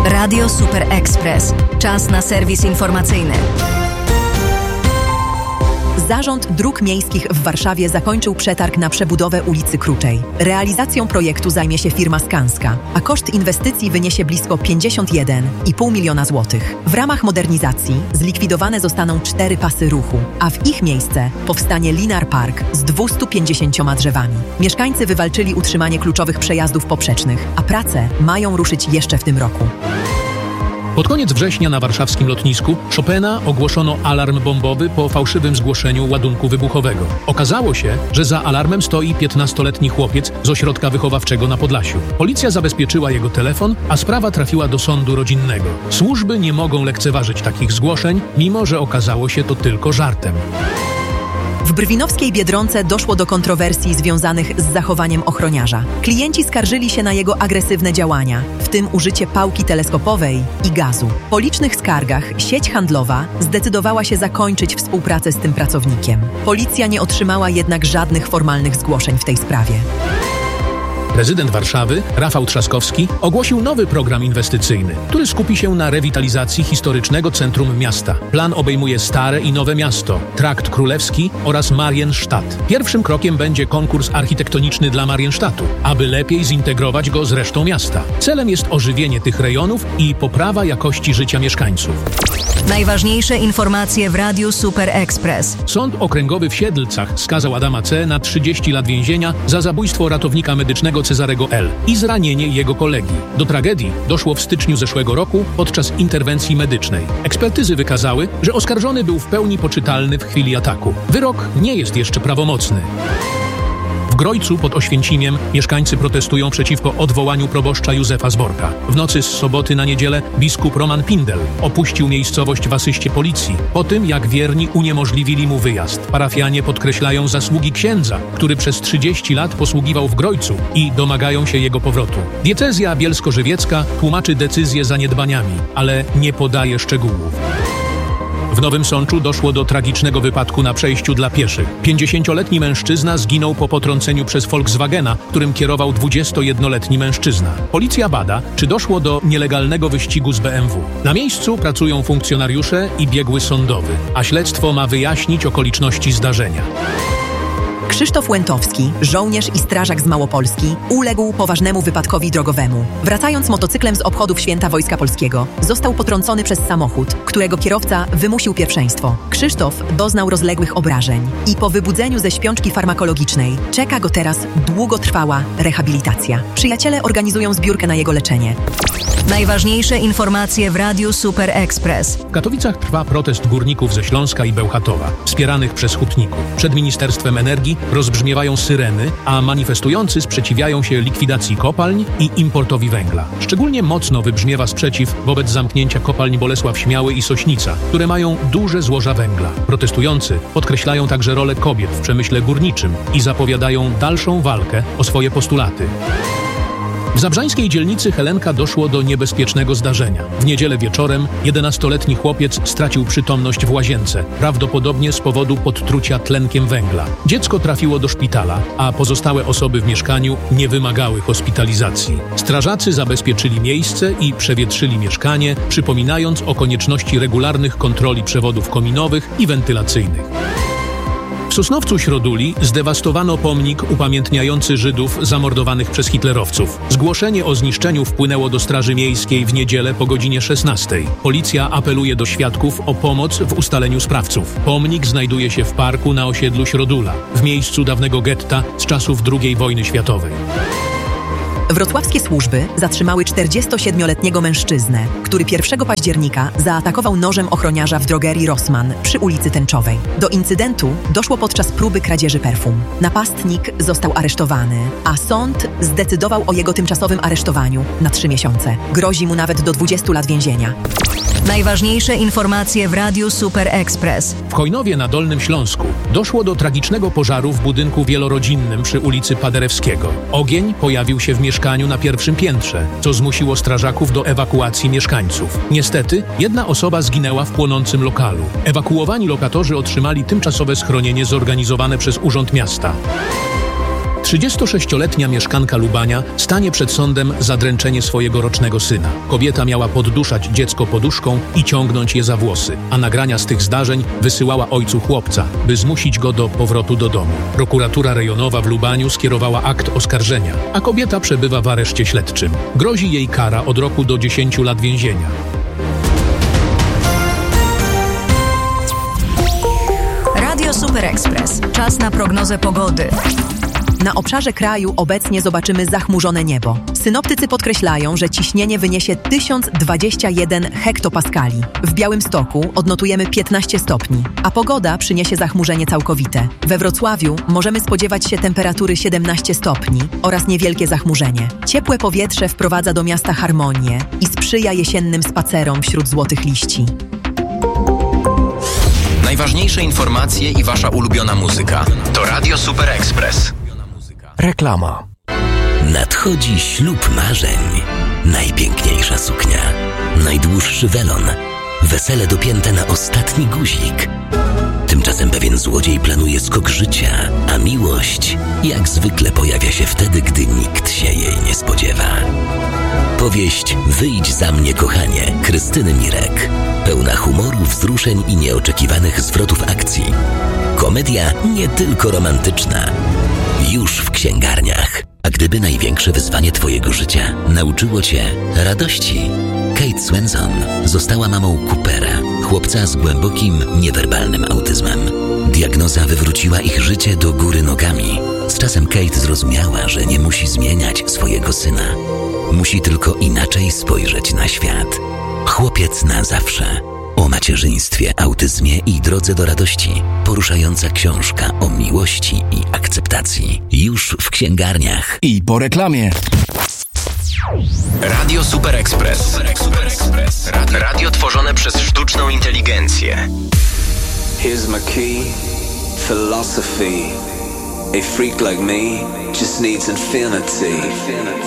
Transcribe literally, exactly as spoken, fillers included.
Radio Super Express. Czas na serwis informacyjny. Zarząd Dróg Miejskich w Warszawie zakończył przetarg na przebudowę ulicy Kruczej. Realizacją projektu zajmie się firma Skanska, a koszt inwestycji wyniesie blisko pięćdziesiąt jeden i pół miliona złotych. W ramach modernizacji zlikwidowane zostaną cztery pasy ruchu, a w ich miejsce powstanie Linar Park z dwieście pięćdziesięcioma drzewami. Mieszkańcy wywalczyli utrzymanie kluczowych przejazdów poprzecznych, a prace mają ruszyć jeszcze w tym roku. Pod koniec września na warszawskim lotnisku Chopina ogłoszono alarm bombowy po fałszywym zgłoszeniu ładunku wybuchowego. Okazało się, że za alarmem stoi piętnastoletni chłopiec z ośrodka wychowawczego na Podlasiu. Policja zabezpieczyła jego telefon, a sprawa trafiła do sądu rodzinnego. Służby nie mogą lekceważyć takich zgłoszeń, mimo że okazało się to tylko żartem. W brwinowskiej Biedronce doszło do kontrowersji związanych z zachowaniem ochroniarza. Klienci skarżyli się na jego agresywne działania, w tym użycie pałki teleskopowej i gazu. Po licznych skargach sieć handlowa zdecydowała się zakończyć współpracę z tym pracownikiem. Policja nie otrzymała jednak żadnych formalnych zgłoszeń w tej sprawie. Prezydent Warszawy, Rafał Trzaskowski, ogłosił nowy program inwestycyjny, który skupi się na rewitalizacji historycznego centrum miasta. Plan obejmuje Stare i Nowe Miasto, Trakt Królewski oraz Marienstadt. Pierwszym krokiem będzie konkurs architektoniczny dla Marienstadtu, aby lepiej zintegrować go z resztą miasta. Celem jest ożywienie tych rejonów i poprawa jakości życia mieszkańców. Najważniejsze informacje w Radiu Super Express. Sąd Okręgowy w Siedlcach skazał Adama C. na trzydzieści lat więzienia za zabójstwo ratownika medycznego Cezarego L. i zranienie jego kolegi. Do tragedii doszło w styczniu zeszłego roku podczas interwencji medycznej. Ekspertyzy wykazały, że oskarżony był w pełni poczytalny w chwili ataku. Wyrok nie jest jeszcze prawomocny. W Grojcu pod Oświęcimiem mieszkańcy protestują przeciwko odwołaniu proboszcza Józefa Zborka. W nocy z soboty na niedzielę biskup Roman Pindel opuścił miejscowość w asyście policji, po tym jak wierni uniemożliwili mu wyjazd. Parafianie podkreślają zasługi księdza, który przez trzydzieści lat posługiwał w Grojcu i domagają się jego powrotu. Diecezja bielsko-żywiecka tłumaczy decyzję zaniedbaniami, ale nie podaje szczegółów. W Nowym Sączu doszło do tragicznego wypadku na przejściu dla pieszych. pięćdziesięcioletni mężczyzna zginął po potrąceniu przez Volkswagena, którym kierował dwudziestojednoletni mężczyzna. Policja bada, czy doszło do nielegalnego wyścigu z B M W. Na miejscu pracują funkcjonariusze i biegły sądowy, a śledztwo ma wyjaśnić okoliczności zdarzenia. Krzysztof Łętowski, żołnierz i strażak z Małopolski, uległ poważnemu wypadkowi drogowemu. Wracając motocyklem z obchodów Święta Wojska Polskiego, został potrącony przez samochód, którego kierowca wymusił pierwszeństwo. Krzysztof doznał rozległych obrażeń i po wybudzeniu ze śpiączki farmakologicznej czeka go teraz długotrwała rehabilitacja. Przyjaciele organizują zbiórkę na jego leczenie. Najważniejsze informacje w Radiu Super Express. W Katowicach trwa protest górników ze Śląska i Bełchatowa, wspieranych przez hutników. Przed Ministerstwem Energii rozbrzmiewają syreny, a manifestujący sprzeciwiają się likwidacji kopalń i importowi węgla. Szczególnie mocno wybrzmiewa sprzeciw wobec zamknięcia kopalń Bolesław Śmiały i Sośnica, które mają duże złoża węgla. Protestujący podkreślają także rolę kobiet w przemyśle górniczym i zapowiadają dalszą walkę o swoje postulaty. W zabrzańskiej dzielnicy Helenka doszło do niebezpiecznego zdarzenia. W niedzielę wieczorem jedenastoletni chłopiec stracił przytomność w łazience, prawdopodobnie z powodu podtrucia tlenkiem węgla. Dziecko trafiło do szpitala, a pozostałe osoby w mieszkaniu nie wymagały hospitalizacji. Strażacy zabezpieczyli miejsce i przewietrzyli mieszkanie, przypominając o konieczności regularnych kontroli przewodów kominowych i wentylacyjnych. W Sosnowcu Środuli zdewastowano pomnik upamiętniający Żydów zamordowanych przez hitlerowców. Zgłoszenie o zniszczeniu wpłynęło do Straży Miejskiej w niedzielę po godzinie szesnastej. Policja apeluje do świadków o pomoc w ustaleniu sprawców. Pomnik znajduje się w parku na osiedlu Środula, w miejscu dawnego getta z czasów drugiej wojny światowej. Wrocławskie służby zatrzymały czterdziestosiedmioletniego mężczyznę, który pierwszego października zaatakował nożem ochroniarza w drogerii Rossmann przy ulicy Tęczowej. Do incydentu doszło podczas próby kradzieży perfum. Napastnik został aresztowany, a sąd zdecydował o jego tymczasowym aresztowaniu na trzy miesiące. Grozi mu nawet do dwudziestu lat więzienia. Najważniejsze informacje w Radiu Super Express. W Chojnowie na Dolnym Śląsku doszło do tragicznego pożaru w budynku wielorodzinnym przy ulicy Paderewskiego. Ogień pojawił się w mieszkaniu na pierwszym piętrze, co zmusiło strażaków do ewakuacji mieszkańców. Niestety, jedna osoba zginęła w płonącym lokalu. Ewakuowani lokatorzy otrzymali tymczasowe schronienie zorganizowane przez Urząd Miasta. trzydziestosześcioletnia mieszkanka Lubania stanie przed sądem za dręczenie swojego rocznego syna. Kobieta miała podduszać dziecko poduszką i ciągnąć je za włosy, a nagrania z tych zdarzeń wysyłała ojcu chłopca, by zmusić go do powrotu do domu. Prokuratura rejonowa w Lubaniu skierowała akt oskarżenia, a kobieta przebywa w areszcie śledczym. Grozi jej kara od roku do dziesięciu lat więzienia. Radio Super Express. Czas na prognozę pogody. Na obszarze kraju obecnie zobaczymy zachmurzone niebo. Synoptycy podkreślają, że ciśnienie wyniesie tysiąc dwadzieścia jeden hektopaskali. W Białymstoku odnotujemy piętnaście stopni, a pogoda przyniesie zachmurzenie całkowite. We Wrocławiu możemy spodziewać się temperatury siedemnaście stopni oraz niewielkie zachmurzenie. Ciepłe powietrze wprowadza do miasta harmonię i sprzyja jesiennym spacerom wśród złotych liści. Najważniejsze informacje i wasza ulubiona muzyka to Radio Super Express. Reklama. Nadchodzi ślub marzeń. Najpiękniejsza suknia, najdłuższy welon, wesele dopięte na ostatni guzik. Tymczasem pewien złodziej planuje skok życia, a miłość jak zwykle pojawia się wtedy, gdy nikt się jej nie spodziewa. Powieść Wyjdź za mnie, kochanie, Krystyny Mirek. Pełna humoru, wzruszeń i nieoczekiwanych zwrotów akcji. Komedia nie tylko romantyczna. Już w księgarniach. A gdyby największe wyzwanie twojego życia nauczyło cię radości? Kate Swenson została mamą Coopera, chłopca z głębokim, niewerbalnym autyzmem. Diagnoza wywróciła ich życie do góry nogami. Z czasem Kate zrozumiała, że nie musi zmieniać swojego syna. Musi tylko inaczej spojrzeć na świat. Chłopiec na zawsze. O macierzyństwie, autyzmie i drodze do radości. Poruszająca książka o miłości i akceptacji. Już w księgarniach. I po reklamie. Radio Super Express. Super Express. Radio, radio tworzone przez sztuczną inteligencję. Here's my key, philosophy. A freak like me just needs infinity.